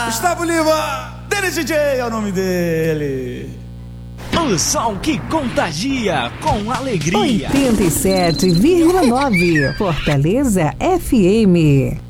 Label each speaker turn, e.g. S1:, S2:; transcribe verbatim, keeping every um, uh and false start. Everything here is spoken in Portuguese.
S1: Gustavo Lima, Dele D J é o nome dele.
S2: O som que contagia com alegria.
S3: oitenta e sete vírgula nove Fortaleza F M.